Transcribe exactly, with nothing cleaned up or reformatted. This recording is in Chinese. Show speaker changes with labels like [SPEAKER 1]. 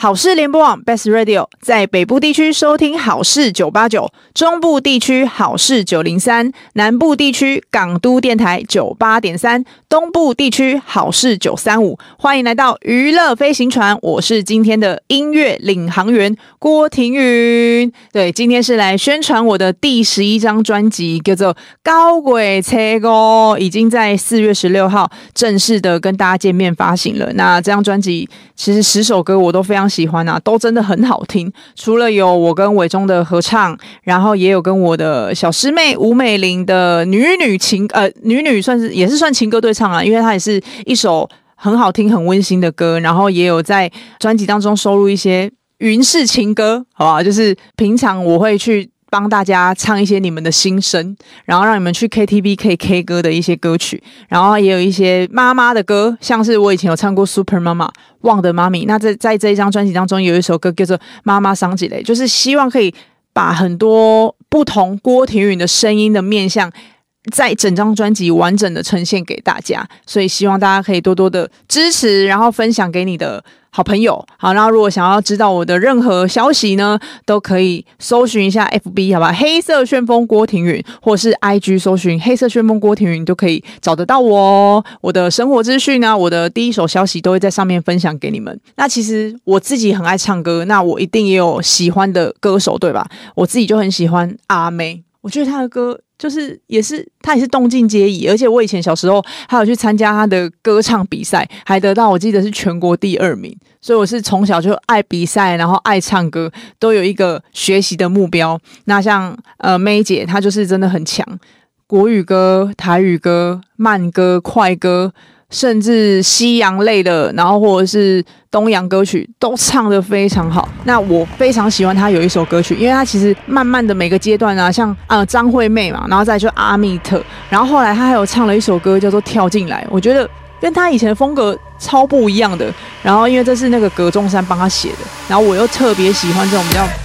[SPEAKER 1] 好事联播网 Best Radio 在北部地区收听好事九八九，中部地区好事九零三，南部地区港都电台九八点三，东部地区好事九三五。欢迎来到娱乐飞行船，我是今天的音乐领航员郭庭云。对，今天是来宣传我的第十一张专辑，叫做《高轨车歌》，已经在四月十六号正式的跟大家见面发行了。那这张专辑其实十首歌我都非常喜欢啊，都真的很好听。除了有我跟伟忠的合唱，然后也有跟我的小师妹吴美玲的女女情呃女女算是也是算情歌对唱啊，因为它也是一首很好听很温馨的歌，然后也有在专辑当中收录一些云式情歌，好吧，就是平常我会去帮大家唱一些你们的心声，然后让你们去 K T V 可以 K 歌的一些歌曲，然后也有一些妈妈的歌，像是我以前有唱过 Super 妈妈忘的妈咪，那在在这一张专辑当中有一首歌叫做妈妈桑吉雷，就是希望可以把很多不同郭庭云的声音的面向在整张专辑完整的呈现给大家，所以希望大家可以多多的支持，然后分享给你的好朋友。好，然后如果想要知道我的任何消息呢，都可以搜寻一下 F B 好吧，黑色旋风郭庭云，或是 I G 搜寻黑色旋风郭庭云，都可以找得到我哦。我的生活资讯啊，我的第一手消息都会在上面分享给你们。那其实我自己很爱唱歌，那我一定也有喜欢的歌手，对吧？我自己就很喜欢阿妹，我觉得她的歌就是也是他也是动静皆宜，而且我以前小时候还有去参加他的歌唱比赛，还得到我记得是全国第二名，所以我是从小就爱比赛，然后爱唱歌，都有一个学习的目标。那像呃妹姐她就是真的很强，国语歌、台语歌、慢歌、快歌，甚至西洋类的，然后或者是东洋歌曲都唱得非常好。那我非常喜欢他有一首歌曲，因为他其实慢慢的每个阶段啊，像呃张惠妹嘛，然后再就阿密特，然后后来他还有唱了一首歌叫做跳进来，我觉得跟他以前的风格超不一样的。然后因为这是那个葛仲山帮他写的，然后我又特别喜欢这种比较